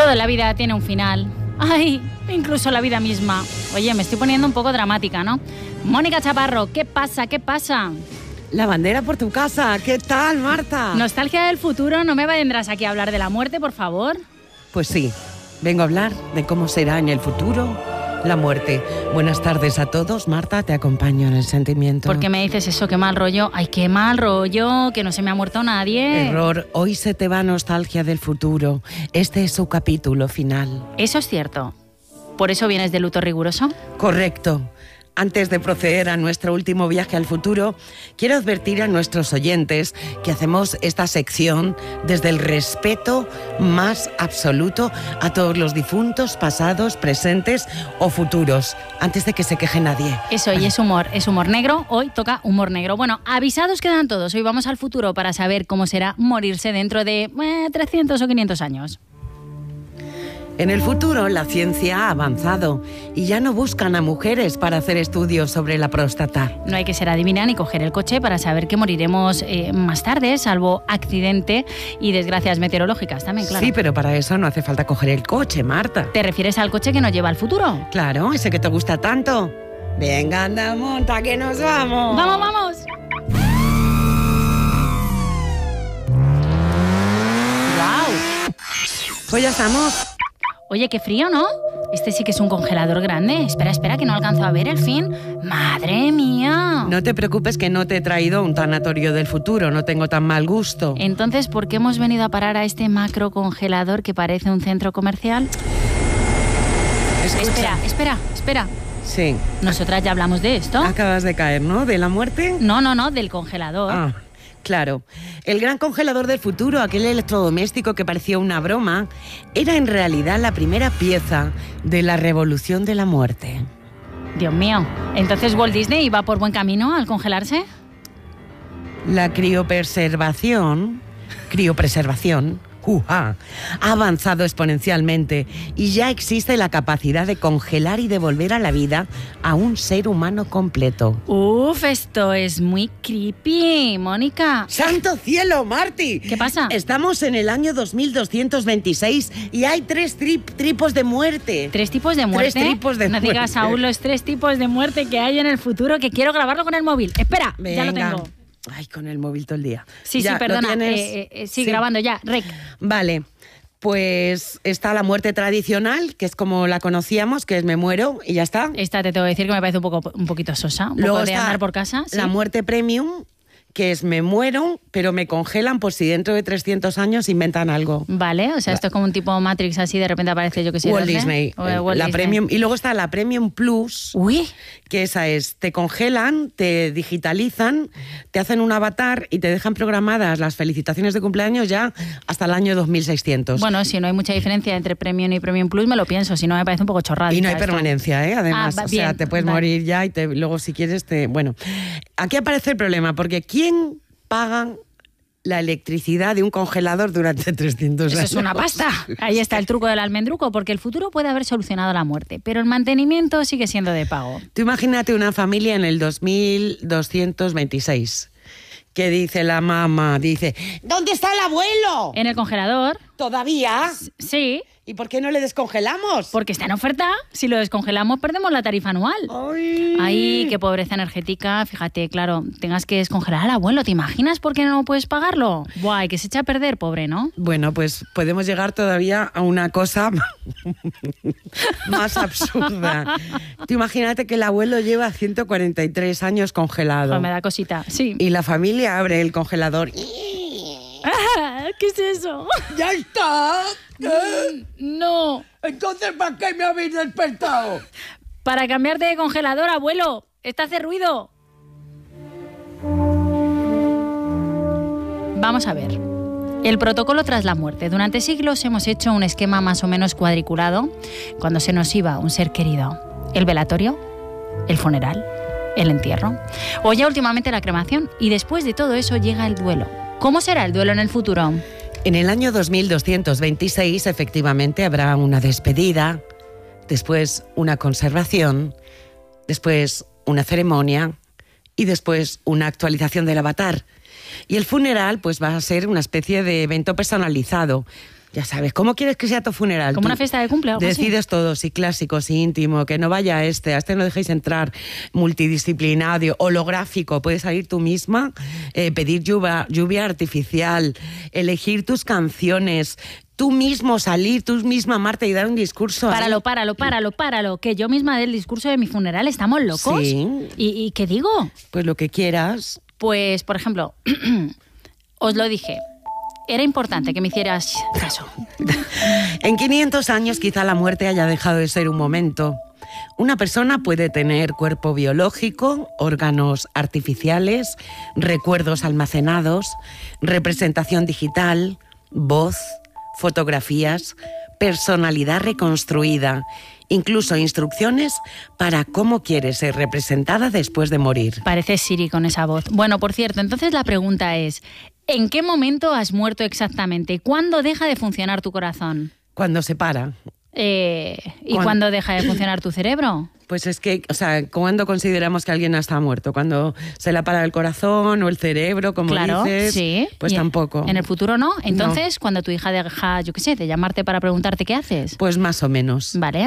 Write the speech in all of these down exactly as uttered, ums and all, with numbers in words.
Todo en la vida tiene un final. Ay, incluso la vida misma. Oye, me estoy poniendo un poco dramática, ¿no? Mónica Chaparro, ¿qué pasa? ¿Qué pasa? La bandera por tu casa. ¿Qué tal, Marta? Nostalgia del futuro, ¿no me vendrás aquí a hablar de la muerte, por favor? Pues sí, vengo a hablar de cómo será en el futuro la muerte. Buenas tardes a todos. Marta, te acompaño en el sentimiento. ¿Por qué me dices eso? Qué mal rollo. Ay, qué mal rollo, que no se me ha muerto nadie. Error. Hoy se te va nostalgia del futuro. Este es su capítulo final. Eso es cierto. ¿Por eso vienes de luto riguroso? Correcto. Antes de proceder a nuestro último viaje al futuro, quiero advertir a nuestros oyentes que hacemos esta sección desde el respeto más absoluto a todos los difuntos, pasados, presentes o futuros, antes de que se queje nadie. Eso, y es humor, es humor negro. Hoy toca humor negro. Bueno, avisados quedan todos. Hoy vamos al futuro para saber cómo será morirse dentro de eh, trescientos o quinientos años. En el futuro, la ciencia ha avanzado y ya no buscan a mujeres para hacer estudios sobre la próstata. No hay que ser adivina ni coger el coche para saber que moriremos eh, más tarde, salvo accidente y desgracias meteorológicas también, claro. Sí, pero para eso no hace falta coger el coche, Marta. ¿Te refieres al coche que nos lleva al futuro? Claro, ese que te gusta tanto. Venga, anda, monta, que nos vamos. ¡Vamos, vamos! ¡Guau! Pues ya estamos. Oye, qué frío, ¿no? Este sí que es un congelador grande. Espera, espera, que no alcanzo a ver el fin. ¡Madre mía! No te preocupes que no te he traído un tanatorio del futuro, no tengo tan mal gusto. Entonces, ¿por qué hemos venido a parar a este macro congelador que parece un centro comercial? Escucha. Espera, espera, espera. Sí. ¿Nosotras ya hablamos de esto? Acabas de caer, ¿no? ¿De la muerte? No, no, no, del congelador. Ah, claro. El gran congelador del futuro, aquel electrodoméstico que parecía una broma, era en realidad la primera pieza de la revolución de la muerte. Dios mío. ¿Entonces Walt Disney iba por buen camino al congelarse? La criopreservación, criopreservación, ¡uja!, ha avanzado exponencialmente y ya existe la capacidad de congelar y devolver a la vida a un ser humano completo. Uf, esto es muy creepy, Mónica. ¡Santo cielo, Marti! ¿Qué pasa? Estamos en el año dos mil doscientos veintiséis y hay tres tri- tipos de muerte. ¿Tres tipos de muerte? Tres tipos de no muerte. digas aún los tres tipos de muerte que hay en el futuro, que quiero grabarlo con el móvil. Espera, Venga. ya lo tengo. Ay, con el móvil todo el día. Sí, Ya, sí, ¿lo perdona. tienes? Eh, eh, sí, Sí. grabando ya. Rec. Vale, pues está la muerte tradicional, que es como la conocíamos, que es me muero y ya está. Esta te tengo que decir que me parece un poco un poquito sosa. Un Luego poco de está andar por casa. ¿sí? la muerte premium, que es me muero, pero me congelan por si dentro de trescientos años inventan algo. Vale, o sea, esto es como un tipo Matrix así, de repente aparece yo que sé. Walt ¿dónde? Disney, O, eh, Walt la Disney. premium. Y luego está la Premium Plus, Uy, que esa es, te congelan, te digitalizan, te hacen un avatar y te dejan programadas las felicitaciones de cumpleaños ya hasta el año dos mil seiscientos. bueno, si no hay mucha diferencia entre Premium y Premium Plus, me lo pienso, si no me parece un poco chorrada. Y no hay permanencia, ¿eh? Además, Ah, va- o sea, bien, te puedes vale. morir ya y te, luego si quieres te... Bueno, aquí aparece el problema, porque ¿quién paga la electricidad de un congelador durante trescientos Eso años? es una pasta. Ahí está el truco del almendruco, porque el futuro puede haber solucionado la muerte, pero el mantenimiento sigue siendo de pago. Tú imagínate una familia en el dos mil doscientos veintiséis. ¿Qué dice la mamá? Dice, ¿dónde está el abuelo? En el congelador, ¿Todavía? sí, ¿Y por qué no le descongelamos? porque está en oferta. Si lo descongelamos, perdemos la tarifa anual. ¡Ay! Ay, qué pobreza energética. Fíjate, claro, tengas que descongelar al abuelo. ¿Te imaginas por qué no puedes pagarlo? Buah, que se echa a perder, pobre, ¿no? Bueno, pues podemos llegar todavía a una cosa más absurda. Tú imagínate que el abuelo lleva ciento cuarenta y tres años congelado. Joder, me da cosita. Sí. Y la familia abre el congelador. Ah, ¿qué es eso? ¡Ya está! No. Entonces, ¿para qué me habéis despertado? Para cambiarte de congelador, abuelo. Esta hace ruido. Vamos a ver. El protocolo tras la muerte. Durante siglos hemos hecho un esquema más o menos cuadriculado cuando se nos iba un ser querido. El velatorio, el funeral, el entierro o ya últimamente la cremación. Y después de todo eso llega el duelo. ¿Cómo será el duelo en el futuro? En el año dos mil doscientos veintiséis, efectivamente, habrá una despedida, después una conservación, después una ceremonia y después una actualización del avatar. Y el funeral pues va a ser una especie de evento personalizado. Ya sabes, ¿cómo quieres que sea tu funeral? Como Tú una fiesta de cumple o algo así. Decides todo, si clásico, si íntimo, que no vaya a este, a este no dejéis entrar, multidisciplinario, holográfico, puedes salir tú misma, eh, pedir lluvia, lluvia artificial, elegir tus canciones, tú mismo salir, tú misma, Marta, y dar un discurso. Páralo, ahí. páralo, páralo, páralo, que yo misma dé el discurso de mi funeral, ¿estamos locos? Sí. ¿Y, y qué digo? Pues lo que quieras. Pues, por ejemplo, os lo dije, era importante que me hicieras caso. En quinientos años quizá la muerte haya dejado de ser un momento. Una persona puede tener cuerpo biológico, órganos artificiales, recuerdos almacenados, representación digital, voz, fotografías, personalidad reconstruida, incluso instrucciones para cómo quiere ser representada después de morir. Parece Siri con esa voz. Bueno, por cierto, entonces la pregunta es, ¿en qué momento has muerto exactamente? ¿Cuándo deja de funcionar tu corazón? Cuando se para. Eh, ¿Y ¿Cuándo? cuándo deja de funcionar tu cerebro? Pues es que, o sea, ¿cuándo consideramos que alguien está muerto? ¿Cuando se le para el corazón o el cerebro, como Claro, dices? sí. Pues Y tampoco. ¿En el futuro no? Entonces, No. cuando tu hija deja, yo qué sé, de llamarte para preguntarte qué haces. Pues más o menos. Vale.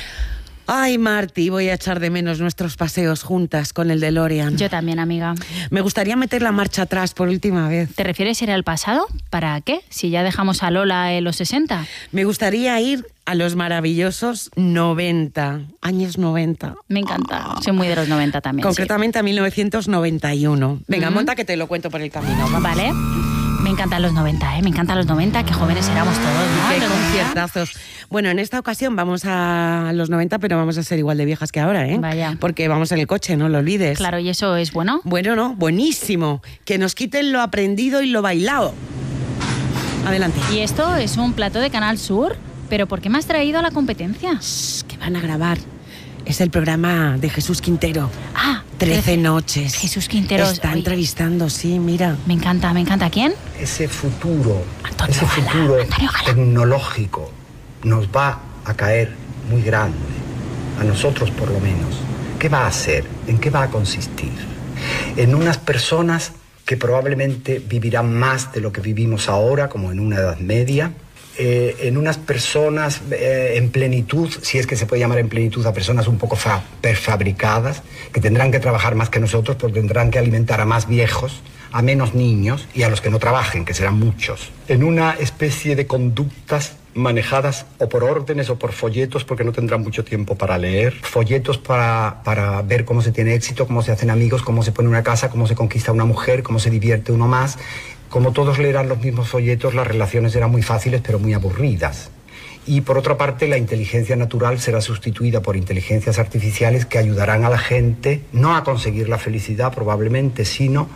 Ay, Marti, voy a echar de menos nuestros paseos juntas con el DeLorean. Yo también, amiga. Me gustaría meter la marcha atrás por última vez. ¿Te refieres a ir al pasado? ¿Para qué? Si ya dejamos a Lola en los sesenta. Me gustaría ir a los maravillosos noventa, años noventa. Me encanta. Soy muy de los noventa también. Concretamente a mil novecientos noventa y uno. Venga, Ujú. monta que te lo cuento por el camino. sí. ¿Va? Vale. Me encantan los noventa, ¿eh? Me encantan los noventa, qué jóvenes éramos todos, ¿no? Qué Los noventa. conciertazos. Bueno, en esta ocasión vamos a los noventa, pero vamos a ser igual de viejas que ahora, ¿eh? Vaya. Porque vamos en el coche, no lo olvides. Claro, y eso es bueno. Bueno, no, buenísimo. Que nos quiten lo aprendido y lo bailado. Adelante. Y esto es un plato de Canal Sur, pero ¿por qué me has traído a la competencia? Shh, que van a grabar. Es el programa de Jesús Quintero. Ah, Trece noches. Jesús Quintero. Está Oye, entrevistando, sí, mira. Me encanta, me encanta. ¿Quién? Ese futuro, Antonio ese Gala, futuro Antonio Gala. tecnológico nos va a caer muy grande, a nosotros por lo menos. ¿Qué va a hacer? ¿En qué va a consistir? En unas personas que probablemente vivirán más de lo que vivimos ahora, como en una Edad Media, eh, en unas personas eh, en plenitud, si es que se puede llamar en plenitud a personas un poco fa- prefabricadas, que tendrán que trabajar más que nosotros porque tendrán que alimentar a más viejos, a menos niños y a los que no trabajen, que serán muchos. En una especie de conductas manejadas o por órdenes o por folletos, porque no tendrán mucho tiempo para leer, folletos para, para ver cómo se tiene éxito, cómo se hacen amigos, cómo se pone una casa, cómo se conquista una mujer, cómo se divierte uno más. Como todos leerán los mismos folletos, las relaciones serán muy fáciles pero muy aburridas. Y por otra parte, la inteligencia natural será sustituida por inteligencias artificiales que ayudarán a la gente no a conseguir la felicidad probablemente, sino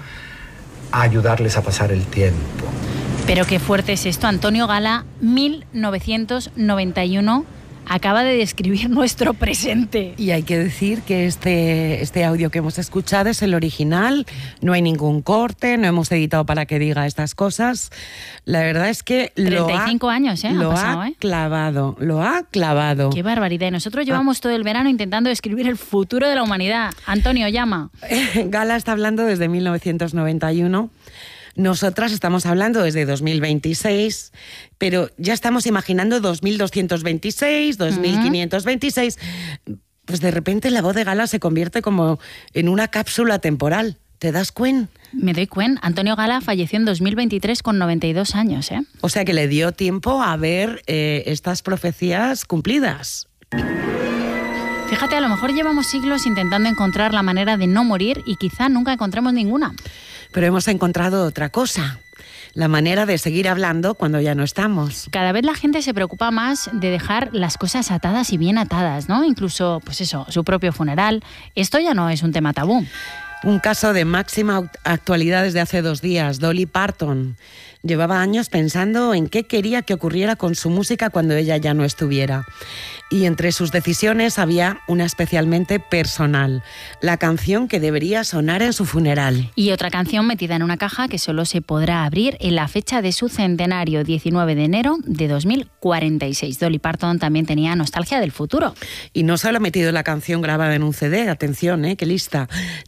a ayudarles a pasar el tiempo. Pero qué fuerte es esto. Antonio Gala, mil novecientos noventa y uno, acaba de describir nuestro presente. Y hay que decir que este, este audio que hemos escuchado es el original, no hay ningún corte, no hemos editado para que diga estas cosas. La verdad es que lo treinta y cinco ha, años, ¿eh? Han lo pasado, ha ¿eh? clavado, lo ha clavado. Qué barbaridad. Y nosotros llevamos todo el verano intentando describir el futuro de la humanidad. Antonio, llama. Gala está hablando desde mil novecientos noventa y uno. Nosotras estamos hablando desde dos mil veintiséis, pero ya estamos imaginando dos mil doscientos veintiséis, dos mil quinientos veintiséis. Pues de repente la voz de Gala se convierte como en una cápsula temporal. ¿Te das cuenta? Me doy cuenta. Antonio Gala falleció en dos mil veintitrés con noventa y dos años, ¿eh? O sea que le dio tiempo a ver eh, estas profecías cumplidas. Fíjate, a lo mejor llevamos siglos intentando encontrar la manera de no morir y quizá nunca encontremos ninguna. Pero hemos encontrado otra cosa, la manera de seguir hablando cuando ya no estamos. Cada vez la gente se preocupa más de dejar las cosas atadas y bien atadas, ¿no? Incluso, pues eso, su propio funeral. Esto ya no es un tema tabú. Un caso de máxima actualidad desde hace dos días, Dolly Parton. Llevaba años pensando en qué quería que ocurriera con su música cuando ella ya no estuviera. Y entre sus decisiones había una especialmente personal, la canción que debería sonar en su funeral. Y otra canción metida en una caja que solo se podrá abrir en la fecha de su centenario, diecinueve de enero de dos mil cuarenta y seis. Dolly Parton también tenía nostalgia del futuro. Y no solo ha metido la canción grabada en un C D, atención, ¿eh? Qué lista. También ha metido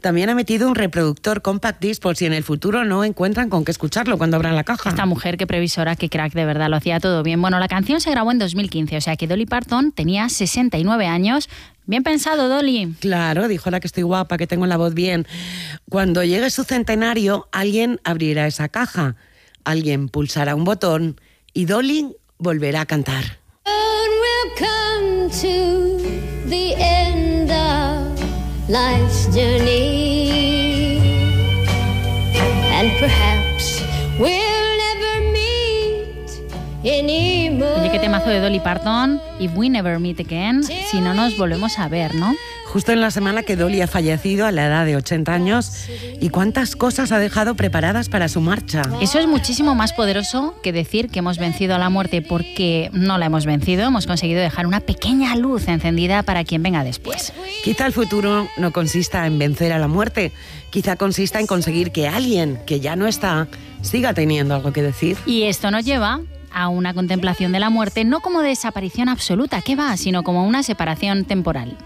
metido un reproductor compact disc por si en el futuro no encuentran con qué escucharlo cuando abran la caja. Esta mujer, qué previsora, qué crack, de verdad, lo hacía todo bien. Bueno, la canción se grabó en dos mil quince, o sea que Dolly Parton tenía sesenta y nueve años. Bien pensado, Dolly. Claro, dijo la que estoy guapa, que tengo la voz bien. Cuando llegue su centenario, alguien abrirá esa caja, alguien pulsará un botón y Dolly volverá a cantar. We'll come to the end of life's journey, and perhaps we'll never meet anymore. Oye, qué temazo de Dolly Parton, If We Never Meet Again, si no nos volvemos a ver, ¿no? Justo en la semana que Dolly ha fallecido a la edad de ochenta años, y cuántas cosas ha dejado preparadas para su marcha. Eso es muchísimo más poderoso que decir que hemos vencido a la muerte, porque no la hemos vencido, hemos conseguido dejar una pequeña luz encendida para quien venga después. Quizá el futuro no consista en vencer a la muerte, quizá consista en conseguir que alguien que ya no está siga teniendo algo que decir. Y esto nos lleva a una contemplación de la muerte, no como desaparición absoluta, ¿qué va?, sino como una separación temporal.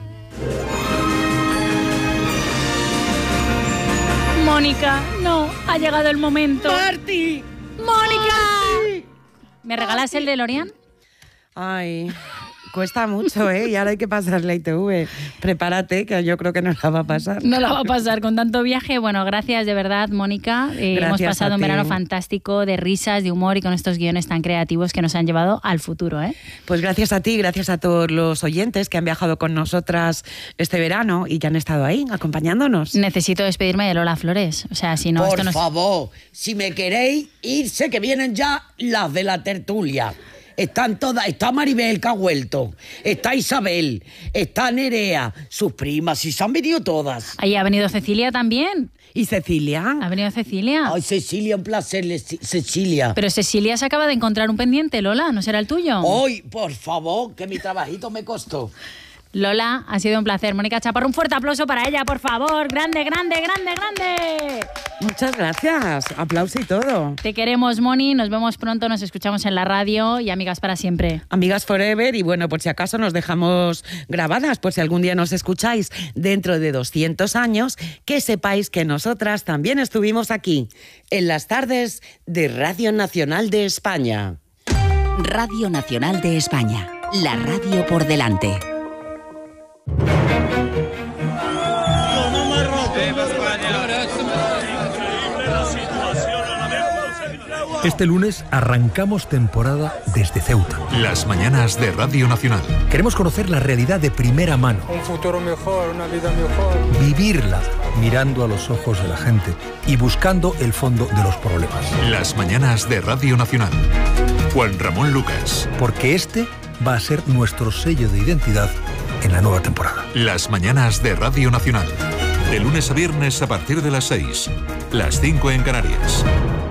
Mónica, no, ha llegado el momento. ¡Marty! ¡Mónica! ¡Marty! ¿Me regalas el DeLorean? Ay, cuesta mucho, ¿eh? Y ahora hay que pasar la I T V. Prepárate, que yo creo que no la va a pasar. No la va a pasar con tanto viaje. Bueno, gracias de verdad, Mónica. Eh, hemos pasado un verano fantástico de risas, de humor y con estos guiones tan creativos que nos han llevado al futuro, ¿eh? Pues gracias a ti, gracias a todos los oyentes que han viajado con nosotras este verano y ya han estado ahí acompañándonos. Necesito despedirme de Lola Flores. O sea, si no, Por esto no es... favor, si me queréis irse, que vienen ya las de la tertulia. Están todas, está Maribel, que ha vuelto, está Isabel, está Nerea, sus primas, y se han venido todas. Ahí ha venido Cecilia también. ¿Y Cecilia? Ha venido Cecilia. Ay, Cecilia, un placer, Cecilia. Pero Cecilia se acaba de encontrar un pendiente, Lola, ¿no será el tuyo? Ay, por favor, que mi trabajito me costó. Lola, ha sido un placer. Mónica Chaparro, un fuerte aplauso para ella, por favor. Grande, grande, grande, grande. Muchas gracias. Aplauso y todo. Te queremos, Moni. Nos vemos pronto, nos escuchamos en la radio y amigas para siempre. Amigas forever, y bueno, por si acaso nos dejamos grabadas, por si algún día nos escucháis dentro de doscientos años, que sepáis que nosotras también estuvimos aquí, en las tardes de Radio Nacional de España. Radio Nacional de España, la radio por delante. Este lunes arrancamos temporada desde Ceuta. Las mañanas de Radio Nacional. Queremos conocer la realidad de primera mano. Un futuro mejor, una vida mejor. Vivirla mirando a los ojos de la gente y buscando el fondo de los problemas. Las mañanas de Radio Nacional. Juan Ramón Lucas. Porque este va a ser nuestro sello de identidad en la nueva temporada. Las mañanas de Radio Nacional. De lunes a viernes a partir de las seis. Las cinco en Canarias.